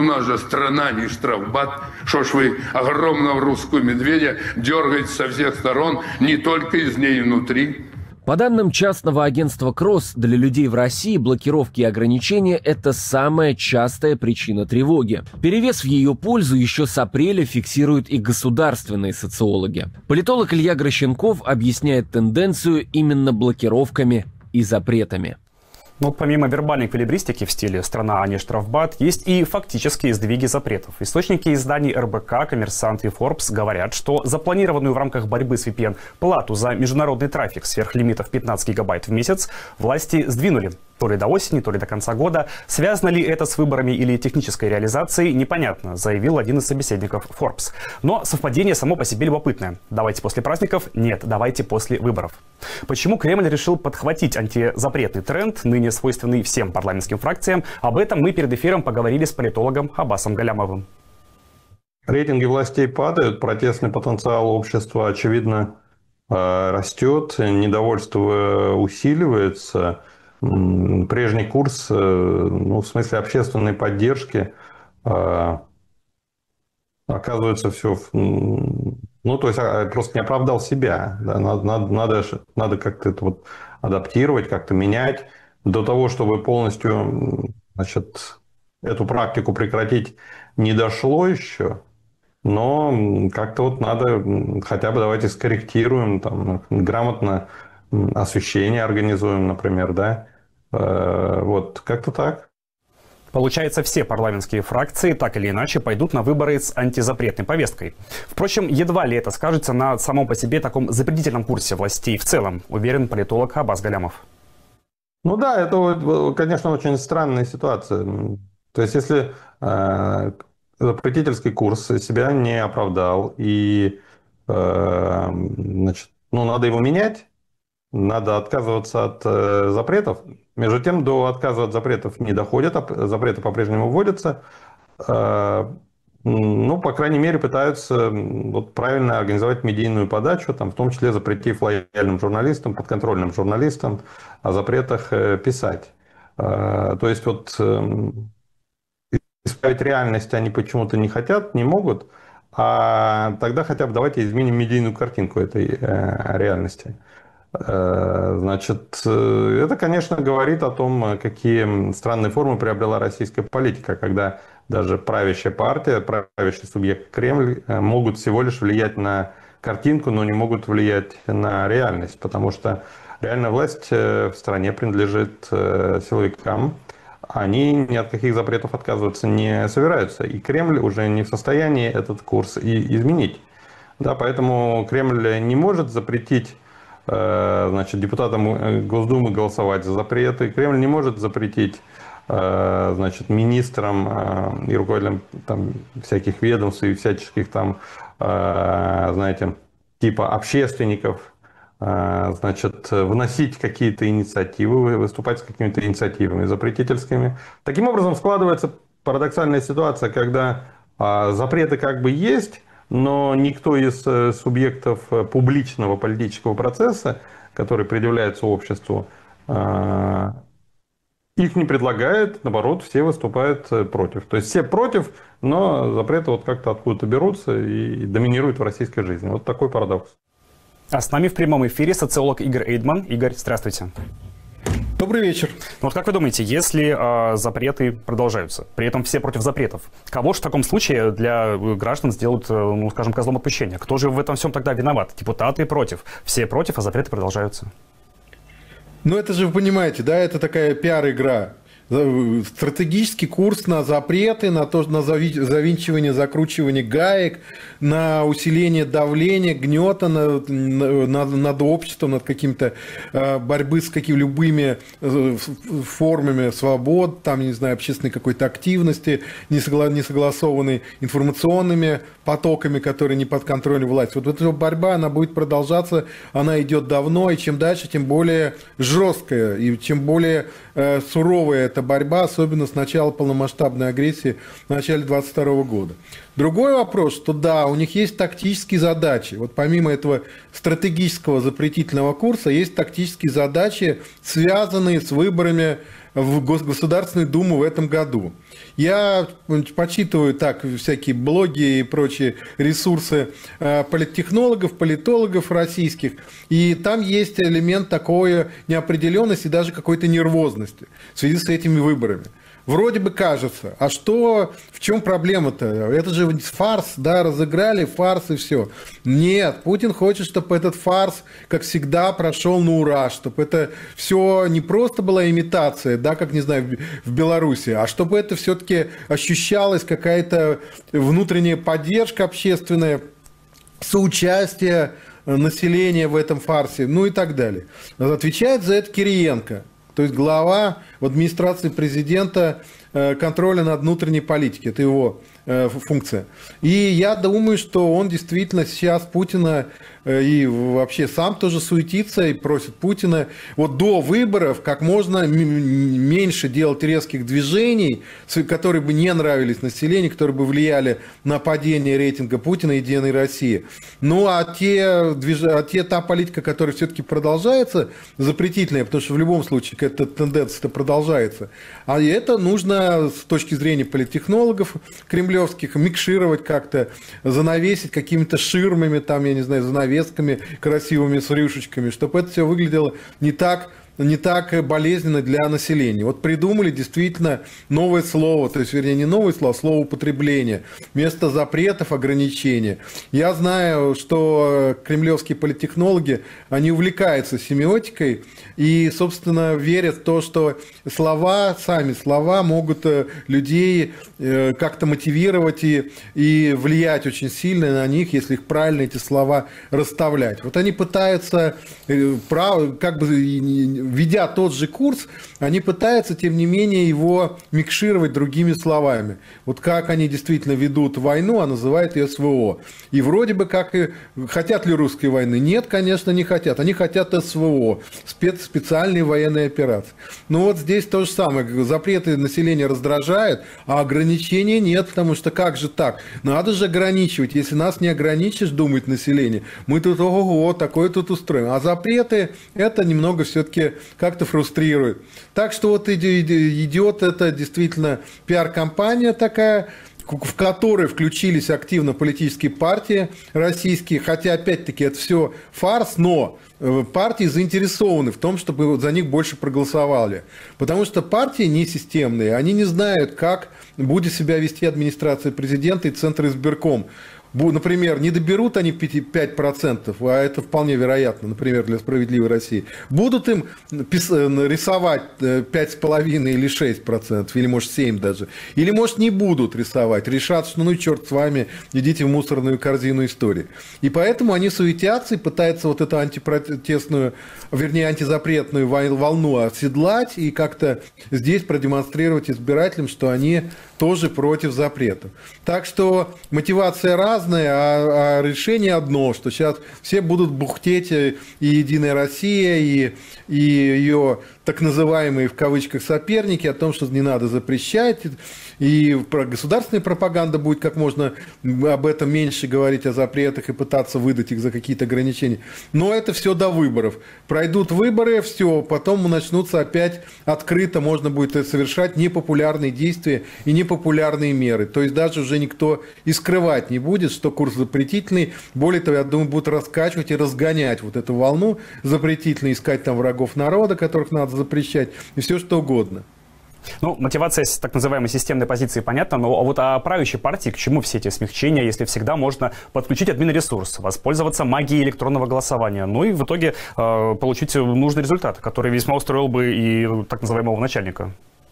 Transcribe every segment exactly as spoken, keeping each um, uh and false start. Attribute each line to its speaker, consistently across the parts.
Speaker 1: нас же страна, не штрафбат. Что ж вы огромного русского медведя дергаете со всех сторон, не только из ней внутри.
Speaker 2: По данным частного агентства «Кросс», для людей в России блокировки и ограничения – это самая частая причина тревоги. Перевес в ее пользу еще с апреля фиксируют и государственные социологи. Политолог Илья Грощенков объясняет тенденцию именно блокировками и запретами.
Speaker 3: Но помимо вербальной эквилибристики в стиле «страна, а не штрафбат», есть и фактические сдвиги запретов. Источники изданий эр бэ ка, «Коммерсант» и Forbes говорят, что запланированную в рамках борьбы с ви пи эн плату за международный трафик сверхлимитов пятнадцать гигабайт в месяц власти сдвинули. То ли до осени, то ли до конца года. Связано ли это с выборами или технической реализацией, непонятно, заявил один из собеседников Forbes. Но совпадение само по себе любопытное. Давайте после праздников? Нет, давайте после выборов. Почему Кремль решил подхватить антизапретный тренд, ныне свойственный всем парламентским фракциям? Об этом мы перед эфиром поговорили с политологом Аббасом Галямовым.
Speaker 4: Рейтинги властей падают, протестный потенциал общества, очевидно, растет, недовольство усиливается. Прежний курс, ну, в смысле общественной поддержки, оказывается, все, ну, то есть просто не оправдал себя. Да, надо, надо, надо, надо как-то это вот адаптировать, как-то менять. До того, чтобы полностью, значит, эту практику прекратить, не дошло еще. Но как-то вот надо, хотя бы давайте скорректируем, там, грамотно освещение организуем, например, да. Вот, как-то так.
Speaker 3: Получается, все парламентские фракции так или иначе пойдут на выборы с антизапретной повесткой. Впрочем, едва ли это скажется на самом по себе таком запретительном курсе властей в целом, уверен политолог Аббас Галямов.
Speaker 4: Ну да, это, конечно, очень странная ситуация. То есть, если э, запретительский курс себя не оправдал, и э, значит, ну, надо его менять, надо отказываться от э, запретов. Между тем, до отказа от запретов не доходят, а запреты по-прежнему вводятся. Э, ну, по крайней мере, пытаются вот, правильно организовать медийную подачу, там, в том числе запретив лояльным журналистам, подконтрольным журналистам о запретах э, писать. Э, то есть, вот, э, исправить реальность они почему-то не хотят, не могут, а тогда хотя бы давайте изменим медийную картинку этой э, реальности. Значит, это, конечно, говорит о том, какие странные формы приобрела российская политика, когда даже правящая партия, правящий субъект Кремль могут всего лишь влиять на картинку, но не могут влиять на реальность, потому что реальная власть в стране принадлежит силовикам. Они ни от каких запретов отказываться не собираются, и Кремль уже не в состоянии этот курс и изменить. Да, поэтому Кремль не может запретить, значит, депутатам Госдумы голосовать за запреты. Кремль не может запретить, значит, министрам и руководителям там, всяких ведомств и всяческих там, знаете, типа общественников, значит, вносить какие-то инициативы, выступать с какими-то инициативами запретительскими. Таким образом складывается парадоксальная ситуация, когда запреты как бы есть, но никто из субъектов публичного политического процесса, который предъявляется обществу, их не предлагает, наоборот, все выступают против. То есть все против, но запреты вот как-то откуда-то берутся и доминируют в российской жизни. Вот такой парадокс.
Speaker 3: А с нами в прямом эфире социолог Игорь Эйдман. Игорь, здравствуйте.
Speaker 5: Добрый вечер.
Speaker 3: Ну вот как вы думаете, если э, запреты продолжаются, при этом все против запретов, кого же в таком случае для граждан сделают, ну скажем, козлом отпущения? Кто же в этом всем тогда виноват? Депутаты против, все против, а запреты продолжаются.
Speaker 5: Ну это же вы понимаете, да, это такая пиар-игра. Стратегический курс на запреты, на то, на завинчивание, закручивание гаек, на усиление давления, гнета над, над, над обществом, над каким-то борьбы с какими любыми формами свобод, там, не знаю, общественной какой-то активности, несогласованной информационными потоками, которые не под контролем власти. Вот эта борьба, она будет продолжаться, она идет давно, и чем дальше, тем более жесткая, и чем более э, суровая эта борьба, особенно с начала полномасштабной агрессии в начале двадцать второго года. Другой вопрос, что да, у них есть тактические задачи. Вот помимо этого стратегического запретительного курса, есть тактические задачи, связанные с выборами в Государственную Думу в этом году. Я почитываю так всякие блоги и прочие ресурсы политтехнологов, политологов российских, и там есть элемент такой неопределенности, даже какой-то нервозности в связи с этими выборами. Вроде бы кажется, а что, в чем проблема-то? Это же фарс, да, разыграли фарс и все. Нет, Путин хочет, чтобы этот фарс, как всегда, прошел на ура, чтобы это все не просто была имитация, да, как, не знаю, в Беларуси, а чтобы это все-таки ощущалась какая-то внутренняя поддержка общественная, соучастие населения в этом фарсе, ну и так далее. Отвечает за это Кириенко. То есть глава в администрации президента контроля над внутренней политикой. Это его функция. И я думаю, что он действительно сейчас Путина и вообще сам тоже суетится и просит Путина вот до выборов как можно меньше делать резких движений, которые бы не нравились населению, которые бы влияли на падение рейтинга Путина и Единой России. Ну а те, движ... а те та политика, которая все-таки продолжается, запретительная, потому что в любом случае эта тенденция продолжается, а это нужно с точки зрения политтехнологов кремлевских микшировать как-то, занавесить какими-то ширмами, там, я не знаю, занавесками красивыми с рюшечками, чтобы это все выглядело не так, не так болезненно для населения. Вот придумали действительно новое слово, то есть, вернее, не новое слово, а слово употребления. Вместо запретов ограничения. Я знаю, что кремлевские политтехнологи, они увлекаются семиотикой и, собственно, верят в то, что слова, сами слова могут людей как-то мотивировать и, и влиять очень сильно на них, если их правильно эти слова расставлять. Вот они пытаются, как бы, ведя тот же курс, они пытаются, тем не менее, его микшировать другими словами. Вот как они действительно ведут войну, а называют ее СВО. И вроде бы как и... Хотят ли русской войны? Нет, конечно, не хотят. Они хотят СВО, спец... специальные военные операции. Но вот здесь то же самое. Запреты населения раздражают, а ограничений нет, потому что как же так? Надо же ограничивать. Если нас не ограничишь, думает население, мы тут, ого-го, такое тут устроим. А запреты, это немного все-таки как-то фрустрирует. Так что вот идет это действительно пиар-компания такая, в которой включились активно политические партии российские, хотя опять-таки это все фарс, но партии заинтересованы в том, чтобы за них больше проголосовали. Потому что партии не системные, они не знают, как будет себя вести администрация президента и Центр избирком. Например, не доберут они пять процентов, а это вполне вероятно, например, для «Справедливой России. Будут им рисовать пять с половиной или шесть процентов, или может семь даже. Или может не будут рисовать, решат, что ну и черт с вами, идите в мусорную корзину истории. И поэтому они суетятся и пытаются вот эту антипротестную, вернее антизапретную волну оседлать и как-то здесь продемонстрировать избирателям, что они тоже против запретов. Так что мотивация разная, а, а решение одно, что сейчас все будут бухтеть и Единая Россия, и, и ее так называемые в кавычках соперники о том, что не надо запрещать, и государственная пропаганда будет как можно об этом меньше говорить, о запретах и пытаться выдать их за какие-то ограничения. Но это все до выборов. Пройдут выборы, все, потом начнутся опять открыто, можно будет совершать непопулярные действия и непопулярные меры. То есть даже уже никто и скрывать не будет, что курс запретительный. Более того, я думаю, будут раскачивать и разгонять вот эту волну запретительную, искать там врагов народа, которых надо запрещать, и все что угодно.
Speaker 3: Ну, мотивация с так называемой системной позиции понятна, но вот о правящей партии к чему все эти смягчения, если всегда можно подключить админресурс, воспользоваться магией электронного голосования, ну и в итоге э, получить нужный результат, который весьма устроил бы и так называемого начальника.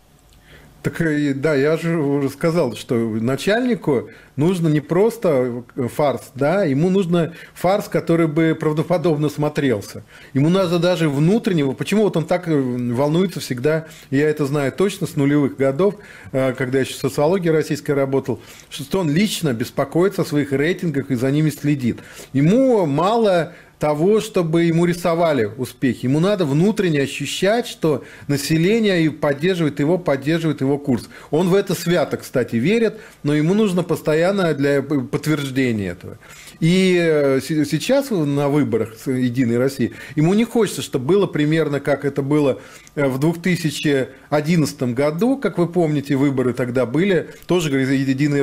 Speaker 5: Так да, я же уже сказал, что начальнику нужно не просто фарс, да, ему нужно фарс, который бы правдоподобно смотрелся. Ему надо даже внутреннего, почему вот он так волнуется всегда, я это знаю точно с нулевых годов, когда я еще в социологии российской работал, что он лично беспокоится о своих рейтингах и за ними следит. Ему мало того, чтобы ему рисовали успехи. Ему надо внутренне ощущать, что население поддерживает его, поддерживает его курс. Он в это свято, кстати, верит, но ему нужно постоянно для подтверждения этого. И сейчас на выборах «Единой России» ему не хочется, чтобы было примерно, как это было в две тысячи одиннадцатом году, как вы помните, выборы тогда были, тоже «Единая